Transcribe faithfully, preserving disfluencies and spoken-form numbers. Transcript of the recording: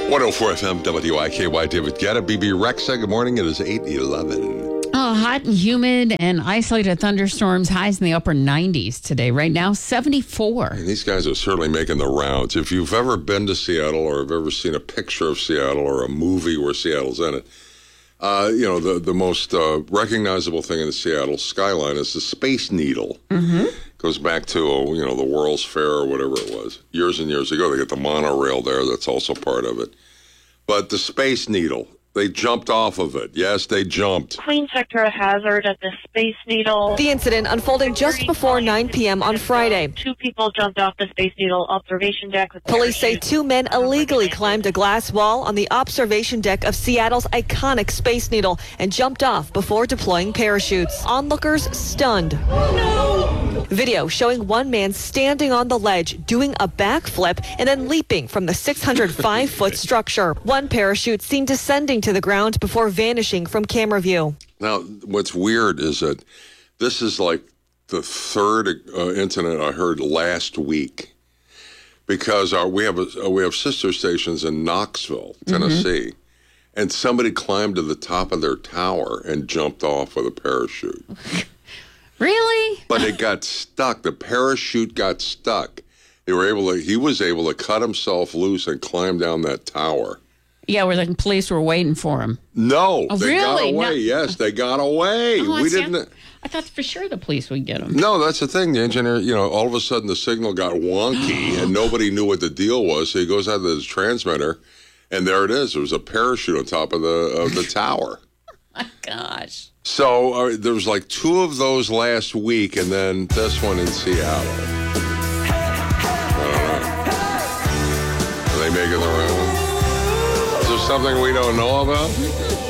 one oh four F M W I K Y, David Guetta, B B Rexa. Good morning. It is eight eleven. Oh, hot and humid and isolated thunderstorms, highs in the upper nineties today. Right now, seventy-four. And these guys are certainly making the rounds. If you've ever been to Seattle or have ever seen a picture of Seattle or a movie where Seattle's in it, uh, you know, the, the most uh, recognizable thing in the Seattle skyline is the Space Needle. Mm-hmm. Goes back to, you know, the World's Fair or whatever it was. Years and years ago, they get the monorail there. That's also part of it. But the Space Needle, they jumped off of it. Yes, they jumped. Clean sector a hazard at the Space Needle. The incident unfolded just before nine p.m. on Friday. Two people jumped off the Space Needle observation deck. With Police say parachutes. two men illegally climbed a glass wall on the observation deck of Seattle's iconic Space Needle and jumped off before deploying parachutes. Onlookers stunned. Video showing one man standing on the ledge doing a backflip and then leaping from the six hundred five foot structure. One parachute seen descending to the ground before vanishing from camera view. Now, what's weird is that this is like the third uh, incident I heard last week, because our, we have a, uh, we have sister stations in Knoxville, Tennessee, mm-hmm. and somebody climbed to the top of their tower and jumped off with a parachute. Really? But it got stuck. The parachute got stuck. They were able to. He was able to cut himself loose and climb down that tower. Yeah, where the police were waiting for him. No, oh, they really? got away. No. Yes, they got away. Oh, we see, didn't. I thought for sure the police would get him. No, that's the thing. The engineer, you know, all of a sudden the signal got wonky and nobody knew what the deal was. So he goes out to his transmitter, and there it is. There was a parachute on top of the of the tower. Oh, my gosh. So uh, there was like two of those last week, and then this one in Seattle. I don't know. Are they making the round? Is there something we don't know about?